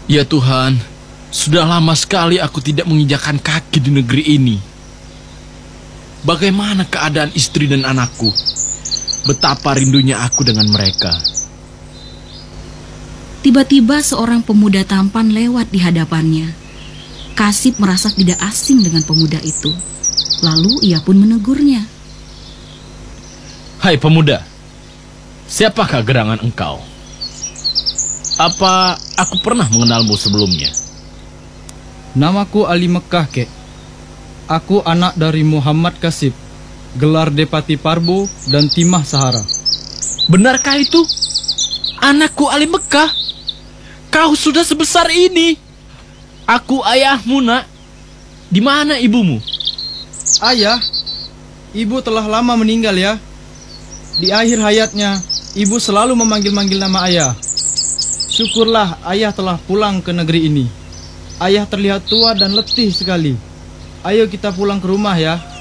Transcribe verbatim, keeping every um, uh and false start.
Ya Tuhan, sudah lama sekali aku tidak menginjakan kaki di negeri ini. Bagaimana keadaan istri dan anakku? Betapa rindunya aku dengan mereka. Tiba-tiba seorang pemuda tampan lewat di hadapannya. Kasib merasa tidak asing dengan pemuda itu. Lalu ia pun menegurnya. Hai pemuda, siapakah gerangan engkau? Apa aku pernah mengenalmu sebelumnya? Namaku Ali Mekah, kek. Aku anak dari Muhammad Kasib, gelar Depati Parbo dan Timah Sahara. Benarkah itu? Anakku Ali Mekah? Kau sudah sebesar ini. Aku ayahmu, nak. Di mana ibumu? Ayah, ibu telah lama meninggal ya. Di akhir hayatnya, ibu selalu memanggil-manggil nama ayah. Syukurlah ayah telah pulang ke negeri ini. Ayah terlihat tua dan letih sekali. Ayo kita pulang ke rumah ya.